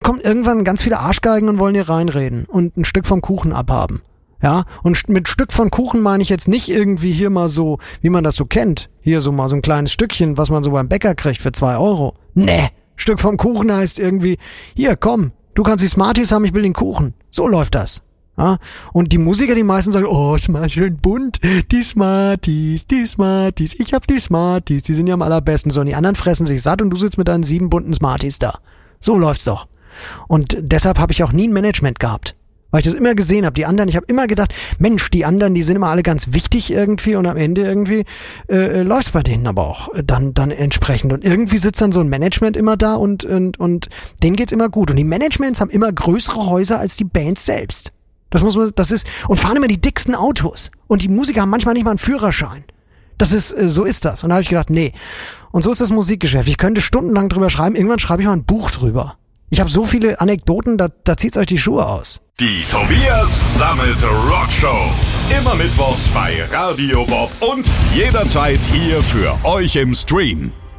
kommt irgendwann ganz viele Arschgeigen und wollen dir reinreden und ein Stück vom Kuchen abhaben. Ja, und mit Stück von Kuchen meine ich jetzt nicht irgendwie hier mal so, wie man das so kennt. Hier so mal so ein kleines Stückchen, was man so beim Bäcker kriegt für 2 Euro. Nee, Stück vom Kuchen heißt irgendwie, hier, komm, du kannst die Smarties haben, ich will den Kuchen. So läuft das. Ja, und die Musiker, die meisten sagen, oh, ist mal schön bunt, die Smarties, ich hab die Smarties, die sind ja am allerbesten. So, und die anderen fressen sich satt und du sitzt mit deinen 7 bunten Smarties da. So läuft's doch. Und deshalb habe ich auch nie ein Management gehabt. Weil ich das immer gesehen habe, die anderen, ich habe immer gedacht, Mensch, die anderen, die sind immer alle ganz wichtig irgendwie und am Ende irgendwie läuft's bei denen aber auch dann entsprechend. Und irgendwie sitzt dann so ein Management immer da und denen geht's immer gut. Und die Managements haben immer größere Häuser als die Bands selbst. Und fahren immer die dicksten Autos. Und die Musiker haben manchmal nicht mal einen Führerschein. So ist das. Und da habe ich gedacht, nee. Und so ist das Musikgeschäft. Ich könnte stundenlang drüber schreiben, irgendwann schreibe ich mal ein Buch drüber. Ich habe so viele Anekdoten, da zieht's euch die Schuhe aus. Die Tobias Sammelte Rockshow. Immer mittwochs bei Radio Bob und jederzeit hier für euch im Stream.